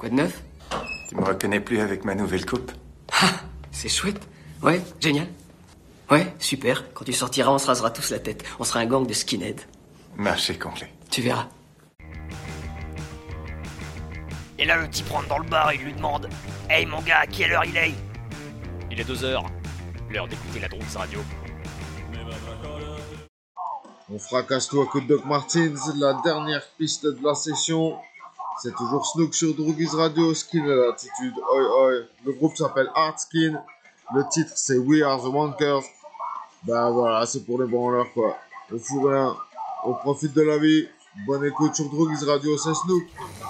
Quoi de neuf? Tu me reconnais plus avec ma nouvelle coupe? Ah, c'est chouette. Ouais, génial. Ouais, super. Quand tu sortiras, on se rasera tous la tête. On sera un gang de skinheads. Marché complet. Tu verras. Et là, le type rentre dans le bar et lui demande « Hey mon gars, à quelle heure il est ?» Il est 2h. L'heure d'écouter la Drums Radio. On fracasse tout à coup de Doc Martins, la dernière piste de la session. C'est toujours Snook sur Droogies Radio, Skin et l'attitude, oi oi. Le groupe s'appelle Hard Skin, le titre c'est We Are The Wankers. Ben voilà, c'est pour les branleurs quoi. On fout rien, on profite de la vie. Bonne écoute sur Droogies Radio, c'est Snook.